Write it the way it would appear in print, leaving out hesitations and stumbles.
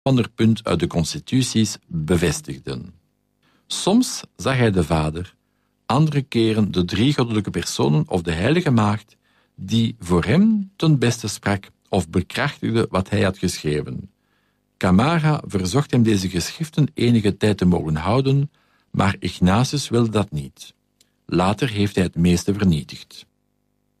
ander punt uit de constituties bevestigden. Soms zag hij de Vader, andere keren de drie goddelijke personen of de heilige maagd, die voor hem ten beste sprak of bekrachtigde wat hij had geschreven. Camara verzocht hem deze geschriften enige tijd te mogen houden, maar Ignatius wilde dat niet. Later heeft hij het meeste vernietigd.